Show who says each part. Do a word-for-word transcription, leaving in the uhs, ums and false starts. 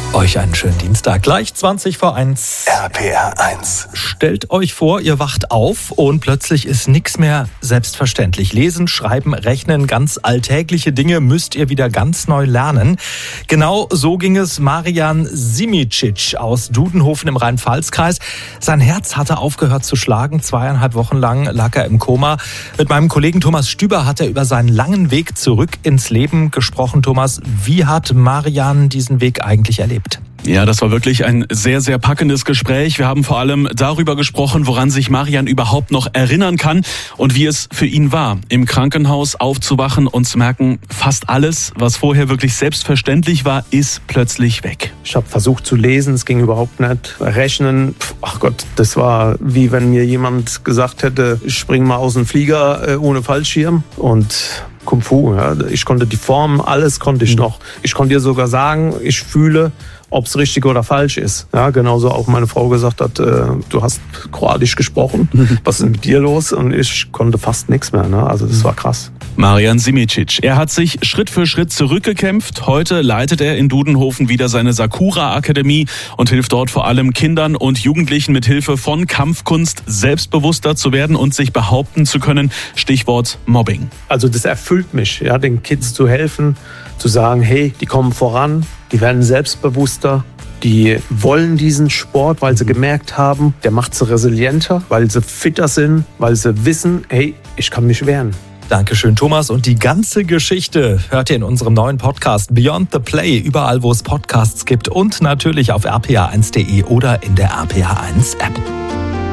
Speaker 1: Euch einen schönen Dienstag. Gleich zwanzig vor eins.
Speaker 2: R P R eins.
Speaker 1: Stellt euch vor, ihr wacht auf und plötzlich ist nichts mehr selbstverständlich. Lesen, schreiben, rechnen, ganz alltägliche Dinge müsst ihr wieder ganz neu lernen. Genau so ging es Marian Simicic aus Dudenhofen im Rhein-Pfalz-Kreis. Sein Herz hatte aufgehört zu schlagen. Zweieinhalb Wochen lang lag er im Koma. Mit meinem Kollegen Thomas Stüber hat er über seinen langen Weg zurück ins Leben gesprochen. Thomas, wie hat Marian diesen Weg eigentlich erlebt?
Speaker 3: Ja, das war wirklich ein sehr, sehr packendes Gespräch. Wir haben vor allem darüber gesprochen, woran sich Marian überhaupt noch erinnern kann und wie es für ihn war, im Krankenhaus aufzuwachen und zu merken, fast alles, was vorher wirklich selbstverständlich war, ist plötzlich weg.
Speaker 4: Ich habe versucht zu lesen, es ging überhaupt nicht. Rechnen, ach Gott, das war wie wenn mir jemand gesagt hätte, ich spring mal aus dem Flieger äh, ohne Fallschirm. Und Kung Fu, ja, ich konnte die Form, alles konnte ich noch. Ich konnte dir sogar sagen, ich fühle, ob es richtig oder falsch ist. Ja, genauso auch meine Frau gesagt hat, äh, du hast Kroatisch gesprochen, was ist mit dir los? Und ich konnte fast nichts mehr. Ne? Also das war krass.
Speaker 3: Marian Simicic. Er hat sich Schritt für Schritt zurückgekämpft. Heute leitet er in Dudenhofen wieder seine Sakura-Akademie und hilft dort vor allem Kindern und Jugendlichen mit Hilfe von Kampfkunst selbstbewusster zu werden und sich behaupten zu können. Stichwort Mobbing.
Speaker 4: Also das erfüllt mich, ja, den Kids zu helfen, zu sagen, hey, die kommen voran, die werden selbstbewusster, die wollen diesen Sport, weil sie gemerkt haben, der macht sie resilienter, weil sie fitter sind, weil sie wissen, hey, ich kann mich wehren.
Speaker 1: Dankeschön, Thomas. Und die ganze Geschichte hört ihr in unserem neuen Podcast Beyond the Play, überall, wo es Podcasts gibt und natürlich auf r p r eins punkt d e oder in der R P R eins App.